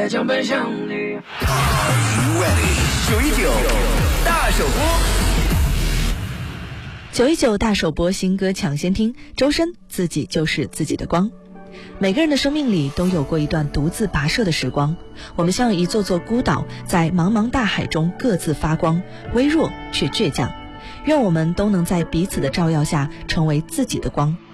再将奔向你。 Are you ready？ 919大首播 919大首播新歌抢先听，周深自己就是自己的光。每个人的生命里都有过一段独自跋涉的时光，我们像一座座孤岛，在茫茫大海中各自发光，微弱却倔强。愿我们都能在彼此的照耀下成为自己的光。